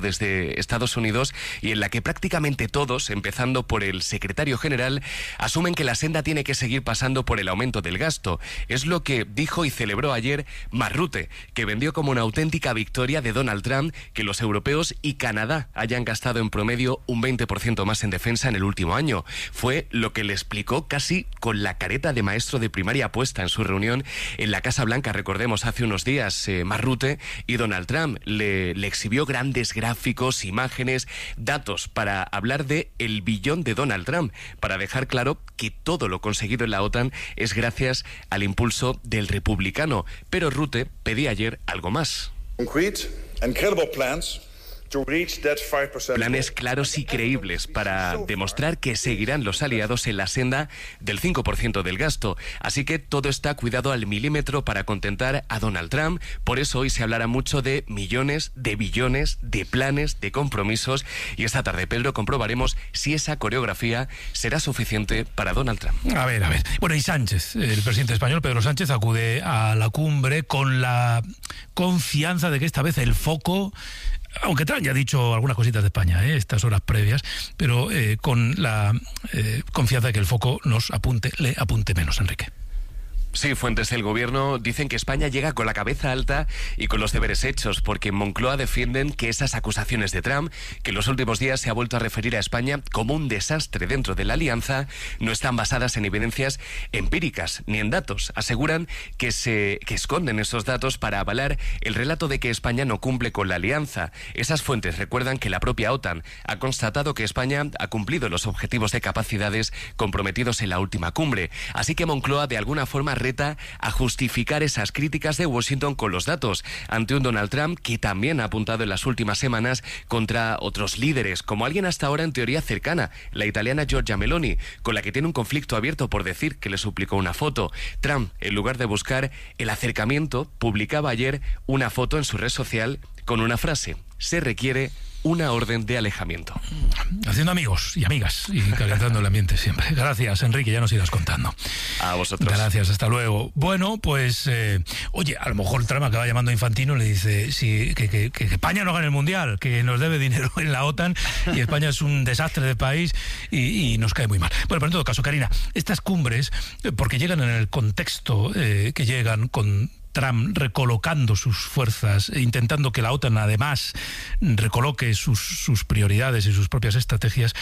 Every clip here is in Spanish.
desde Estados Unidos y en la que prácticamente todos, empezando por el secretario general, asumen que la senda tiene que seguir pasando por el aumento del gasto. Es lo que dijo y celebró ayer Mark Rutte, que vendió como una auténtica victoria de Donald Trump que los europeos y Canadá hayan gastado en promedio un 20% más en defensa en el último año. Fue lo que le explicó casi con la careta de maestro de primaria puesta en su reunión en la Casa Blanca, recordemos, hace unos días. Mark Rutte, y Donald Trump le exhibió grandes gráficos, imágenes, datos para hablar de el billón de Donald Trump, para dejar claro que todo lo conseguido en la OTAN es gracias al impulso del republicano. Pero Rutte pedía ayer algo más. Planes claros y creíbles para demostrar que seguirán los aliados en la senda del 5% del gasto. Así que todo está cuidado al milímetro para contentar a Donald Trump. Por eso hoy se hablará mucho de millones, de billones, de planes, de compromisos. Y esta tarde, Pedro, comprobaremos si esa coreografía será suficiente para Donald Trump. A ver. Bueno, y Sánchez, el presidente español, Pedro Sánchez, acude a la cumbre con la confianza de que esta vez el foco... Aunque Trump ya ha dicho algunas cositas de España, estas horas previas, pero con la confianza de que el foco le apunte menos, Enrique. Sí, fuentes del gobierno dicen que España llega con la cabeza alta y con los deberes hechos, porque en Moncloa defienden que esas acusaciones de Trump, que en los últimos días se ha vuelto a referir a España como un desastre dentro de la alianza, no están basadas en evidencias empíricas ni en datos. Aseguran que esconden esos datos para avalar el relato de que España no cumple con la alianza. Esas fuentes recuerdan que la propia OTAN ha constatado que España ha cumplido los objetivos de capacidades comprometidos en la última cumbre. Así que Moncloa de alguna forma reta a justificar esas críticas de Washington con los datos, ante un Donald Trump que también ha apuntado en las últimas semanas contra otros líderes, como alguien hasta ahora en teoría cercana, la italiana Giorgia Meloni, con la que tiene un conflicto abierto por decir que le suplicó una foto. Trump, en lugar de buscar el acercamiento, publicaba ayer una foto en su red social con una frase: se requiere una orden de alejamiento. Haciendo amigos y amigas y calentando el ambiente siempre. Gracias, Enrique, ya nos irás contando. A vosotros. Gracias, hasta luego. Bueno, pues, oye, a lo mejor Trump acaba llamando a Infantino y le dice que España no gane el Mundial, que nos debe dinero en la OTAN y España es un desastre de país y nos cae muy mal. Bueno, pero en todo caso, Karina, estas cumbres, porque llegan en el contexto que llegan con Trump recolocando sus fuerzas, intentando que la OTAN además recoloque sus prioridades y sus propias estrategias,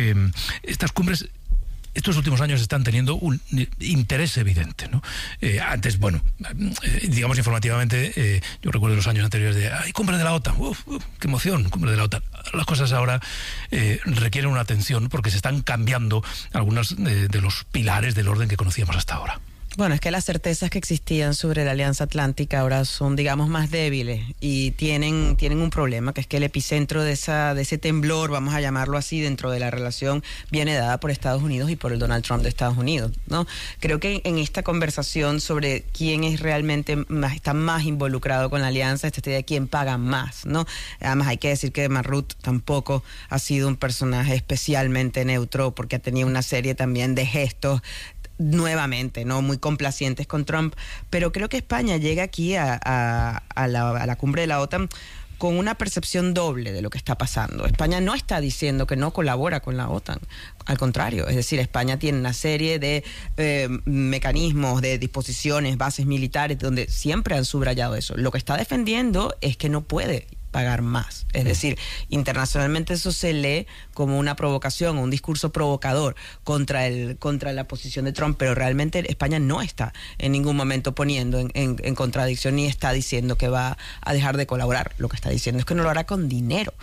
estas cumbres estos últimos años están teniendo un interés evidente, ¿no? Antes, bueno, digamos informativamente, yo recuerdo los años anteriores de ¡ay, cumbre de la OTAN! ¡Qué emoción! Cumbre de la OTAN. Las cosas ahora requieren una atención porque se están cambiando algunos de los pilares del orden que conocíamos hasta ahora. Bueno, es que las certezas que existían sobre la Alianza Atlántica ahora son, digamos, más débiles y tienen un problema, que es que el epicentro de ese temblor, vamos a llamarlo así, dentro de la relación, viene dada por Estados Unidos y por el Donald Trump de Estados Unidos, ¿no? Creo que en esta conversación sobre quién es realmente está más involucrado con la alianza, esta idea de quién paga más, ¿no? Además hay que decir que Mark Rutte tampoco ha sido un personaje especialmente neutro, porque ha tenido una serie también de gestos nuevamente, ¿no?, muy complacientes con Trump, pero creo que España llega aquí a la cumbre de la OTAN con una percepción doble de lo que está pasando. España no está diciendo que no colabora con la OTAN, al contrario, es decir, España tiene una serie de mecanismos, de disposiciones, bases militares, donde siempre han subrayado eso. Lo que está defendiendo es que no puede pagar más. Es decir, internacionalmente eso se lee como una provocación, un discurso provocador contra la posición de Trump, pero realmente España no está en ningún momento poniendo en contradicción ni está diciendo que va a dejar de colaborar. Lo que está diciendo es que no lo hará con dinero.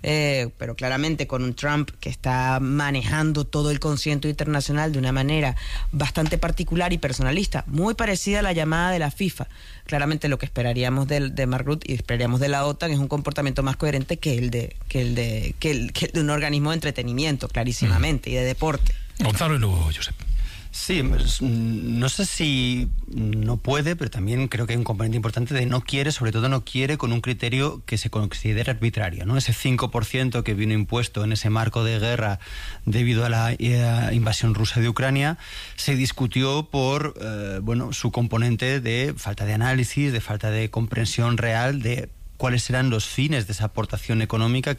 Pero claramente con un Trump que está manejando todo el concierto internacional de una manera bastante particular y personalista, muy parecida a la llamada de la FIFA. Claramente lo que esperaríamos de Mark Rutte y esperaríamos de la OTAN es un comportamiento más coherente que el de un organismo de entretenimiento, clarísimamente, y de deporte. Gonzalo y luego Josep. Sí, no sé si no puede, pero también creo que hay un componente importante de no quiere, sobre todo no quiere con un criterio que se considera arbitrario, ¿no? Ese 5% que vino impuesto en ese marco de guerra debido a la invasión rusa de Ucrania, se discutió por su componente de falta de análisis, de falta de comprensión real de cuáles serán los fines de esa aportación económica